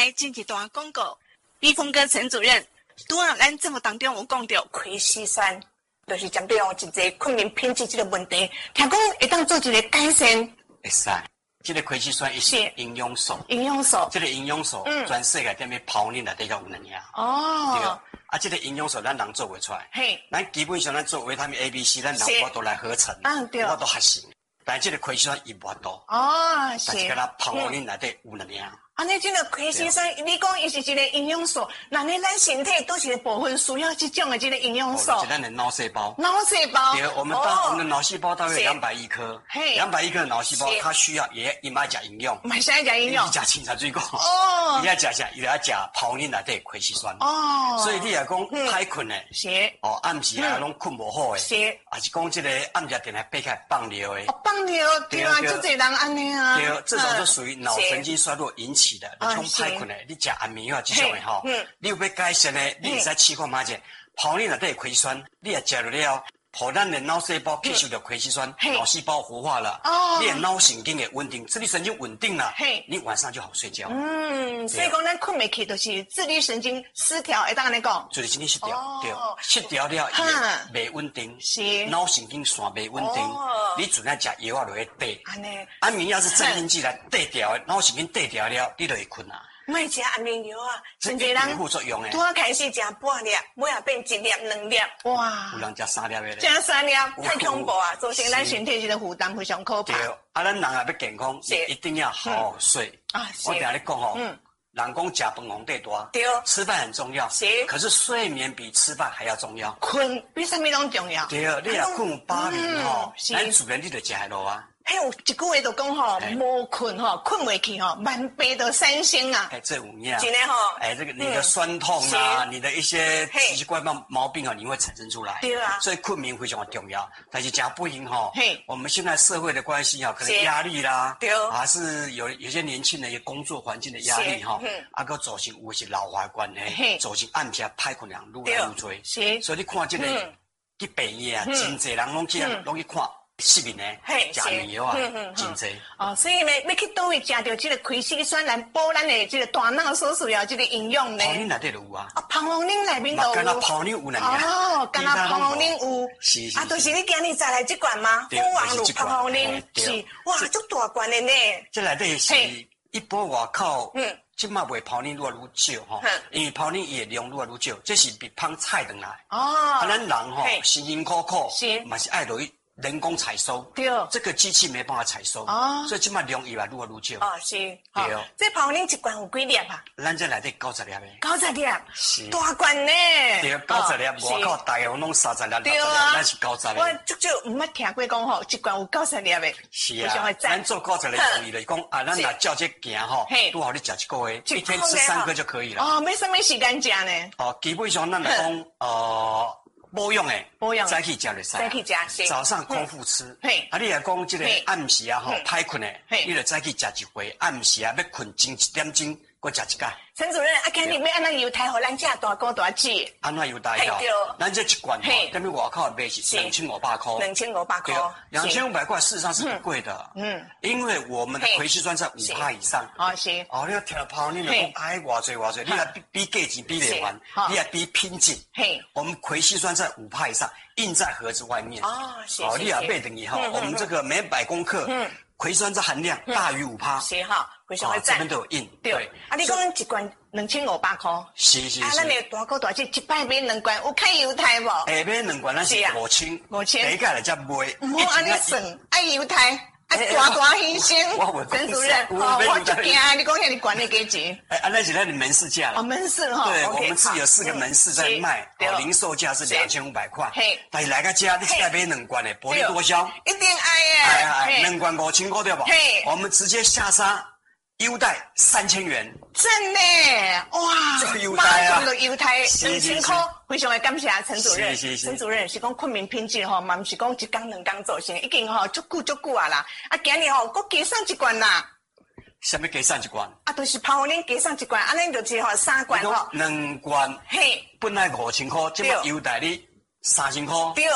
来进一段广告。避风哥陈主任，拄啊，咱节目当中有讲到亏死酸，就是针对一个困眠品质这个问题，听讲会当做一个改善。 会使，这个亏死酸是营养素，这个营养素全世界踮咧泡面内底才有能量。 哦， 对，啊，这个营养素咱人做袂出来。 嘿， 咱基本上咱做维他命 A、B、C， 咱人我都来合成， 对， 我都合成。但这个亏死酸伊无多。 哦，是。 但是跟它泡面内底有能量。 安尼，这个亏死酸，你讲伊是一个营养素，那你咱身体都是部分需要这种的这个营养素。 是咱的脑细胞。 脑细胞。 对，我们的脑细胞大约200亿颗，200亿颗的脑细胞，它需要也爱吃营养。 买啥吃营养？ 伊吃青菜水果。 哦。 伊爱吃啥？伊爱吃泡面内底亏死酸。 哦。 所以你若讲歹困的， 是。 哦，暗时啊拢困无好的， 是。 还是讲这个暗时电来爬起来放尿的。 哦，放尿，对啊，就这人安尼啊。 对，这种就属于脑神经衰弱引起的。歹困的，你食安眠药这种的吼，你有要改善的，你会使试看嘛者，泡面内底亏酸，你也食了，互咱的脑细胞吸收到亏酸，脑细胞活化了，你的脑神经也稳定，自律神经稳定了，你晚上就好睡觉。 所以讲咱困袂去，就是自律神经失调，会当安尼讲。 自律神经失调，对，失调了伊袂稳定，是脑神经线袂稳定，你准爱食药啊，就会跌。安尼，安眠药是镇静剂来跌掉的，脑神经跌掉了，你就会困啊。 莫食安眠药啊，真侪人副作用诶。 拄啊开始食半粒，尾啊变1粒2粒，哇！ 有人食3粒诶。 食3粒太恐怖啊，造成咱身体这个负担非常可怕。 对，啊，咱人也要健康，一定要好好睡。啊，我听你讲吼，人讲食饭皇帝大， 对， 吃饭很重要，是，可是睡眠比吃饭还要重要。 困比什么拢重要。 对，你若困有8年吼，咱自然你就食会落啊。 还有一句话就讲吼，无困吼，困袂去吼，万病都三星啊！ 这有影， 真的吼， 这个你的酸痛啊，你的一些奇奇怪怪毛病啊，你会产生出来。对啊，所以困眠非常的重要。但是食不赢吼，我们现在社会的关系哈，可能压力啦，对，还是有些年轻人一工作环境的压力哈，个造成有些老化关系，造成暗时歹困量愈来愈多。是，所以你看这个去病院啊，真侪人拢去看。失眠呢，食眠药啊，真济。 哦，所以呢，要去倒位食到这个亏死酸来补咱的这个大脑所需要这个营养呢。 泡面内底就有啊。 啊，泡面内面都有。 干那泡面有呢。 哦，干那泡面有。 是。 啊，就是你今日再来这罐吗？凤凰路泡面是，哇，足大罐的呢。 这内底是一般外口，即卖卖泡面愈来愈少吼，因为泡面伊的量愈来愈少，这是比捧菜回来。哦。啊，咱人吼辛辛苦苦，嘛是爱落去。人工采收，对，这个机器没办法采收，所以即卖量越来愈少。哦，是，对。这泡面一罐有几粒啊？ 咱这内底90粒的。 90粒， 是大罐呢。 对，90粒，外口大概拢30粒、60粒，咱是90粒。 我足少毋捌听过讲吼，一罐有90粒的。 是啊，咱做90粒容易的，讲啊，咱若照这行吼，拄好你食一个月，一天吃3颗就可以了。 哦，没什么时间食呢。 哦，基本上咱来讲，保养诶，早起食就使， 早起食， 早上空腹吃。啊，你若讲这个暗时啊吼，歹困诶，你就早起食一回，暗时啊要困前1点钟，搁食一盖。 陈主任，啊，今日要安怎犹太互咱这大哥大姐？ 安怎犹太哦？咱这一罐吼，踮咧外口卖是2500块。 2500块。 2500块事实上是不贵的。因为我们的亏死酸在5%以上。哦，是。哦，你要听泡面，你讲哎，偌济，你来比价钱比袂完，你来比品质。我们亏死酸在5%以上，印在盒子外面。哦，是。哦，你也买等于哈，我们这个每100公克，亏死酸这含量大于5%。 是哈。非常的赞， 这边都有印。 对，啊，你讲一罐2500块， 是。啊， 咱的大哥大姐一摆买2罐，有开犹太无？ 买2罐咱是5000，第一届来才买。 唔好安尼算，爱犹太，大牺牲。陈主任，我就惊你讲遐尼罐的价钱。 那是咱的门市价了。 门市哈。 对，我们自己有4个门市在卖，零售价是2500块。但是来个家，你再买2罐的，薄利多销。 一定爱耶！2罐5000块对不？我们直接下杀。优待3000元， 真的哇！ 这个优待啊， 优待2000块，非常的感谢陈主任。陈主任是讲困眠品质吼，嘛不是讲1工2工做成，已经吼足久啊啦。啊，今日吼佫加上1罐啦。 什么加上1罐？ 啊，就是泡面加上1罐，安尼就是吼3罐吼。 2罐，本来5000块，即摆优待你3000块。对。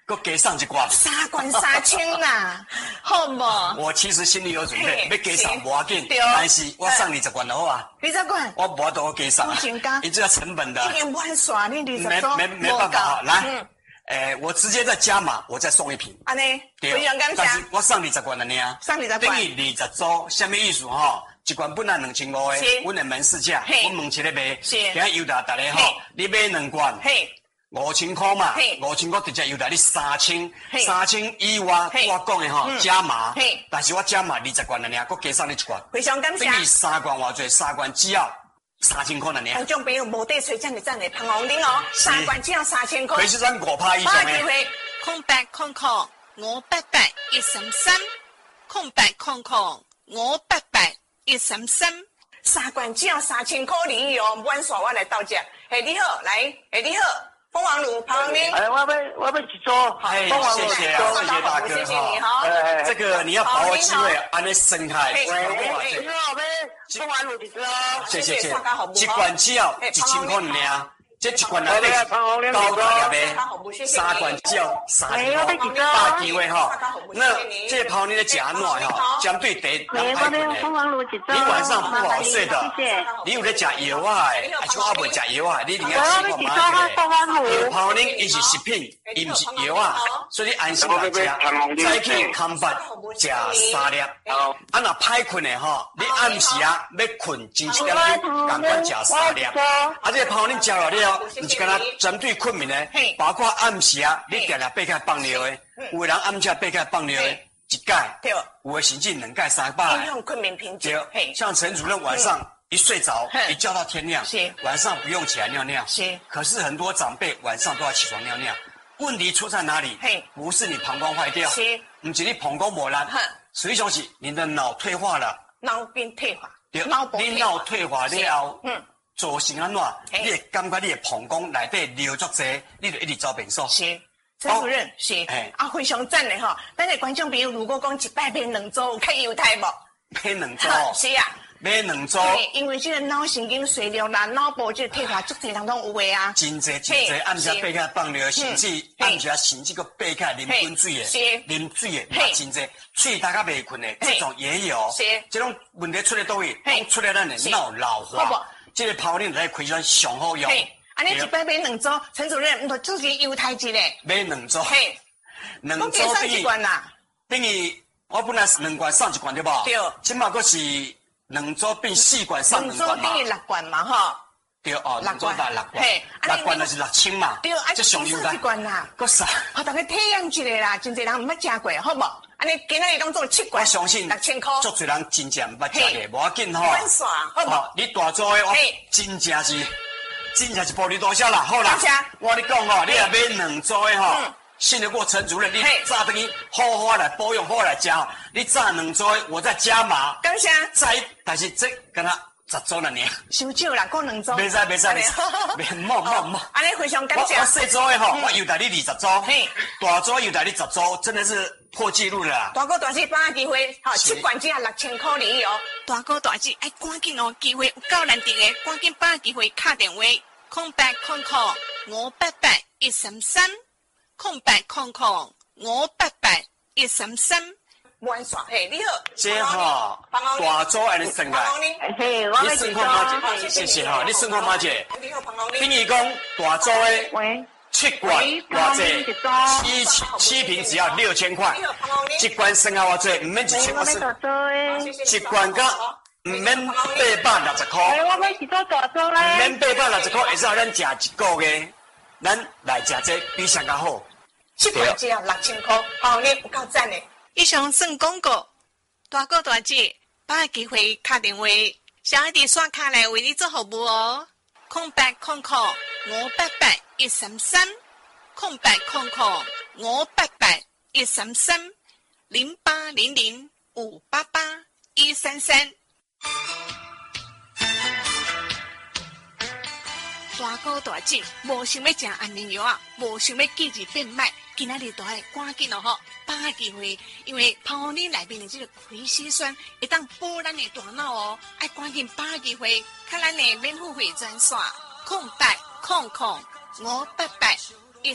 搁加送一罐 ，3罐3000啦，好无？ 我其实心里有准备，要加送无要紧，但是我送20罐就好啊。 20罐， 我无法度加送啊，你这要成本的。 已经玩耍你20罐， 没办法，来。我直接再加码，我再送一瓶。 安尼，非常感谢。 但是我送20罐了呢， 送20罐， 等于20组，什么意思哈？一罐本来2500的，阮的门市价，我问一个卖，今仔优待大家吼，你买2罐，5000块嘛，5000块直接优待你3000以外，我讲的吼加码，但是我加码20罐了呢，我加送你1罐， 非常感谢。 等于3罐偌济，3罐只要3000块了呢。 观众朋友无得吹这么赞的捧红领哦，3罐只要3000块。 可是咱5%以上的。 机会，0800 588 133 0800 588 133，3罐只要3000块而已哦，玩耍我来到这。你好，来，你好。凤凰乳彭红领， 我要去做， 谢谢大哥， 谢谢你哈。 这个你要把握机会，安尼生态。 凤凰乳去做， 谢谢，一罐只要1000块尔。这一罐内底高大的，3罐只要3000块，大机会哈。那这泡你的假暖哈，相对得2块钱。你晚上不好睡的，你有在食药啊？还是我袂食药啊？你另外吃个嘛？泡你伊是食品，伊唔是药啊，所以你安心来食。早起空腹食3粒，啊若歹困的哈，你暗时啊要困前1点钟，赶快食3粒。啊这泡你食了了。唔是干那针对困眠的，包括暗时啊，你定定爬起放尿的，有的人暗时爬起放尿的，一盖，有的甚至2盖3摆， 影响困眠品质。 像陈主任晚上一睡着，一觉到天亮，晚上不用起来尿尿，可是很多长辈晚上都要起床尿尿，问题出在哪里？不是你膀胱坏掉，不是你膀胱磨烂，实际上是你的脑退化了， 脑变退化， 你脑退化了，造成安怎？你会感觉你的膀胱内底流足济，你就一直走便所。 是，陈主任是，非常赞的哈。但是观众朋友如果讲一摆买2组，有较犹太无？ 买2组， 是啊， 买2组。 因为这个脑神经衰弱啦，脑部这个退化，足侪人拢有的啊。 真侪，暗时爬起来放尿，甚至暗时甚至个爬起来啉滚水的，啉水的嘛真侪，睡大家袂困的，这种也有。是，这种问题出在倒位？出在咱的脑老化。这个泡面在开端上好用。 安尼一摆买2组，陈主任，唔做一个犹太节嘞。 买2组，2组等于我本来是2罐送1罐对不？对。今嘛佫是2组变4罐送2罐嘛。2组等于6罐嘛，哈。对哦，2组打6罐，6罐就是6000嘛。对，这上优待。1罐啦。佫啥？ 我大概体验一下啦，真侪人唔捌食过，好无？安尼今仔日当做7罐， 我相信 6000块， 足侪人真正唔捌食过，无要紧吼。 玩耍，好无？ 你大组的，我真正是玻璃大小啦，好啦。我跟你讲吼，你也买2组的吼，信得过陈主任，你炸等于好好来保养，好好来食吼。你炸2组的，我再加码。 感谢。 但是这跟他10组了呢。 伤少啦，过2组。 袂使，莫。 安尼非常感谢。 我小组的吼，我优待你20组，大组优待你10组，真的是破纪录了啦！ 大哥大姐把握机会，好，7罐只要6000块而已哦。大哥大姐，哎，赶紧哦，机会有够难得的，赶紧把握机会，打电话0800 588 133 0800 588 133。玩耍，你好， 这哈大组安尼算来，你算看马姐，谢谢哈，你算看马姐。你好，彭红林。等于讲大组的7罐偌济，7瓶只要6000块，1罐算下偌济，唔免1000块算，1罐甲唔免860块， 我要去做大组咧， 唔免860块，会使咱食1个月，咱来食这比上较好。 7罐只要6000块，彭你有够赞的。以上算广告，大哥大姐，把握机会打电话，小一点刷卡来为你做服务哦。0800 588 133 0800 588 133 0800 588 133。大哥大姐，无想要食安眠药啊，无想要记忆变歹，今仔日都爱赶紧哦吼，把握机会，因为泡泡里内面的这个葵烯酸会当补咱的大脑哦，爱赶紧把握机会，看咱的免付费专线0800 588